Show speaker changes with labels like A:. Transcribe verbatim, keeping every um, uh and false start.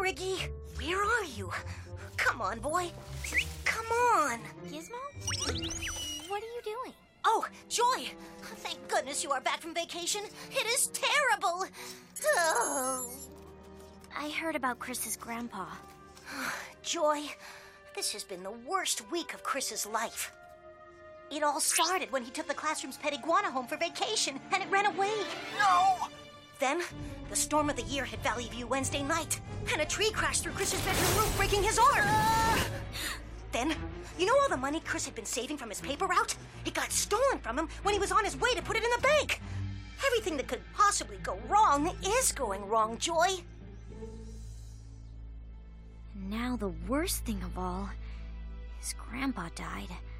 A: Riggy, where are you? Come on, boy. Come on.
B: Gizmo? What are you doing?
A: Oh, Joy! Thank goodness you are back from vacation. It is terrible. Oh.
B: I heard about Chris's grandpa.
A: Joy, this has been the worst week of Chris's life. It all started when he took the classroom's pet iguana home for vacation, and it ran away.
C: No!
A: Then, the storm of the year hit Valley View Wednesday night, and a tree crashed through Chris's bedroom roof, breaking his arm. Uh. Then, you know all the money Chris had been saving from his paper route? It got stolen from him when he was on his way to put it in the bank. Everything that could possibly go wrong is going wrong, Joy.
B: Now the worst thing of all is Grandpa died.